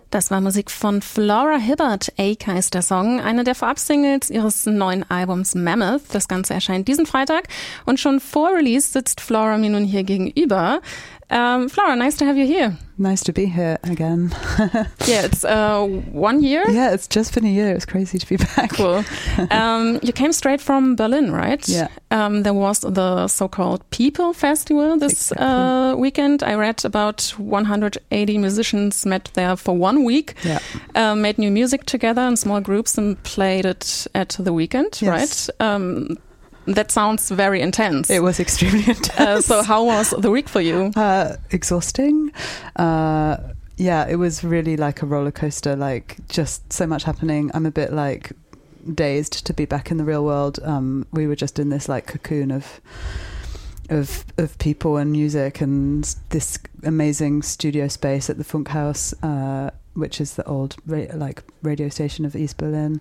Das war Musik von Flora Hibbert, Ache heißt der Song, eine der Vorab-Singles ihres neuen Albums Mammoth. Das Ganze erscheint diesen Freitag und schon vor Release sitzt Flora mir nun hier gegenüber. Flora, nice to have you here. Nice to be here again. Yeah, it's 1 year? Yeah, it's just been a year. It's crazy to be back. Cool. You came straight from Berlin, right? Yeah. There was the so-called People Festival this weekend. I read about 180 musicians met there for 1 week, made new music together in small groups and played it at the weekend, yes. right? That sounds very intense. It was extremely intense. So how was the week for you? Exhausting. Yeah, it was really like a roller coaster, like just so much happening. I'm a bit like dazed to be back in the real world. We were just in this like cocoon of people and music and this amazing studio space at the Funkhaus, which is the old radio station of East Berlin.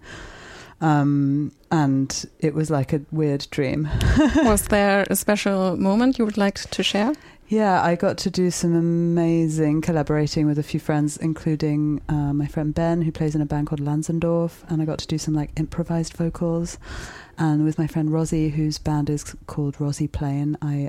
And it was like a weird dream. Was there a special moment you would like to share? Yeah, I got to do some amazing collaborating with a few friends, including my friend Ben, who plays in a band called Lanzendorf, and I got to do some like improvised vocals. And with my friend Rosie, whose band is called Rosie Plain, I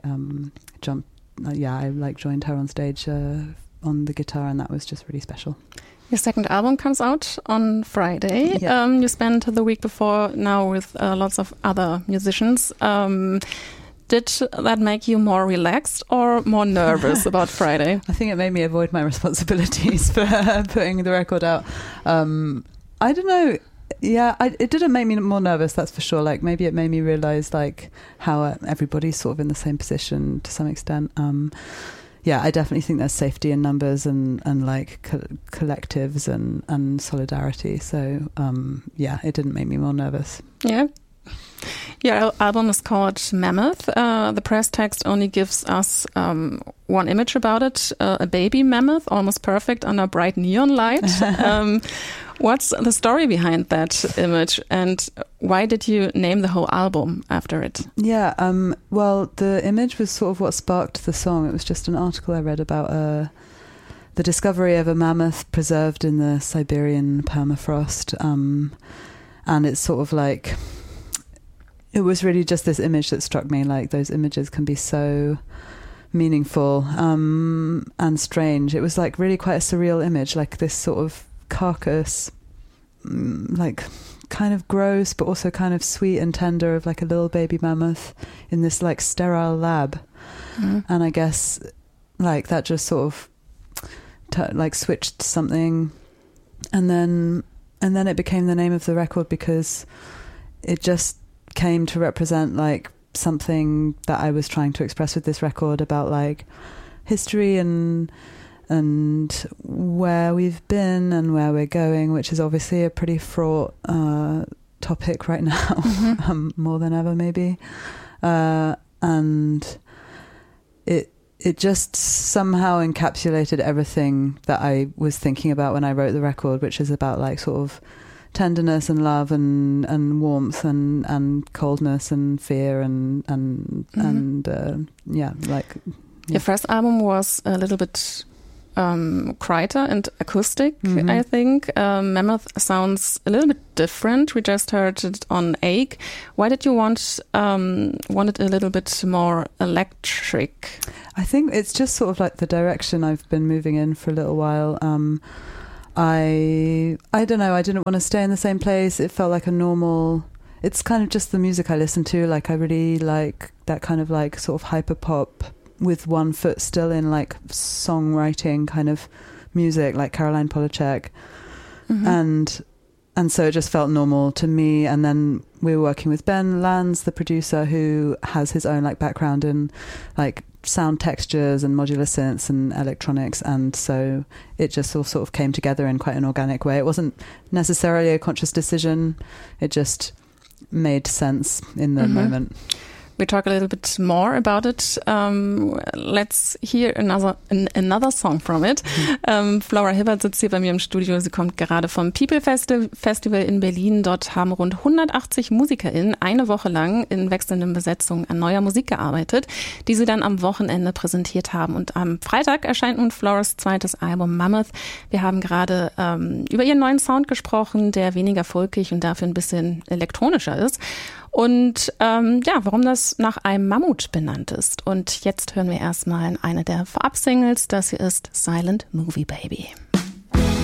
joined her on stage on the guitar, and that was just really special. Your second album comes out on Friday. Yeah. You spent the week before now with lots of other musicians. Did that make you more relaxed or more nervous about Friday? I think it made me avoid my responsibilities for putting the record out. I don't know. Yeah, it didn't make me more nervous, that's for sure. Like maybe it made me realise like how everybody's sort of in the same position to some extent. Yeah, I definitely think there's safety in numbers and like collectives and solidarity. So, yeah, it didn't make me more nervous. Yeah. Your album is called Mammoth. The press text only gives us one image about it, a baby mammoth, almost perfect under bright neon light. What's the story behind that image and why did you name the whole album after it? Yeah, well, the image was sort of what sparked the song. It was just an article I read about the discovery of a mammoth preserved in the Siberian permafrost. And it's sort of like, it was really just this image that struck me. Like those images can be so meaningful and strange. It was like really quite a surreal image, like this sort of carcass, like kind of gross but also kind of sweet and tender of like a little baby mammoth in this like sterile lab. And I guess like that just sort of like switched something and then it became the name of the record because it just came to represent like something that I was trying to express with this record about like history and where we've been and where we're going, which is obviously a pretty fraught topic right now, more than ever maybe. And it just somehow encapsulated everything that I was thinking about when I wrote the record, which is about like sort of tenderness and love and warmth and coldness and fear and yeah, like... Yeah. Your first album was a little bit quieter and acoustic, I think. Mammoth sounds a little bit different. We just heard it on Ache. Why did you want it a little bit more electric? I think it's just sort of like the direction I've been moving in for a little while. I don't know, I didn't want to stay in the same place. It felt like a normal... It's kind of just the music I listen to. Like I really like that kind of like sort of hyper pop with one foot still in like songwriting kind of music, like Caroline Polachek. And so it just felt normal to me. And then we were working with Ben Lanz, the producer, who has his own like background in like sound textures and modular synths and electronics, and so it just all sort of came together in quite an organic way. It wasn't necessarily a conscious decision, it just made sense in the moment. we talk a little bit more about it. Let's hear another song from it. Flora Hibbert sitzt hier bei mir im Studio. Sie kommt gerade vom People Festival in Berlin. Dort haben rund 180 MusikerInnen eine Woche lang in wechselnden Besetzungen an neuer Musik gearbeitet, die sie dann am Wochenende präsentiert haben. Und am Freitag erscheint nun Floras zweites Album Mammoth. Wir haben gerade über ihren neuen Sound gesprochen, der weniger folkig und dafür ein bisschen elektronischer ist. Und warum das nach einem Mammut benannt ist. Und jetzt hören wir erstmal eine der Vorab-Singles. Das hier ist Silent Movie Baby.